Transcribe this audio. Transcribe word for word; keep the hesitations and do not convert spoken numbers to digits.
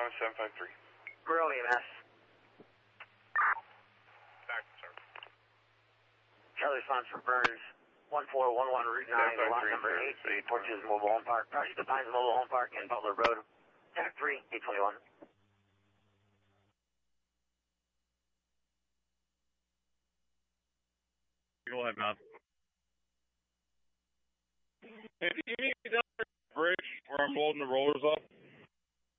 one seven five three. Rural E M S. Back, sir. Charlie response for Burns, one four one one Route nine, lot number eight, Porches Mobile Home Park, Project The Pines Mobile Home Park in Butler Road. Tac three, eight twenty-one. Go ahead, man. Hey, do you need me down there at the bridge where I'm loading the rollers up?